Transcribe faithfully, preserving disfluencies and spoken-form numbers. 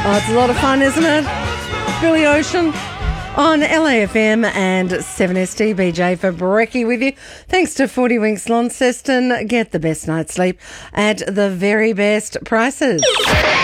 Oh, it's a lot of fun, isn't it? Billy Ocean on L A F M and seven S T. B J for Brekkie with you. Thanks to forty Winks Launceston. Get the best night's sleep at the very best prices.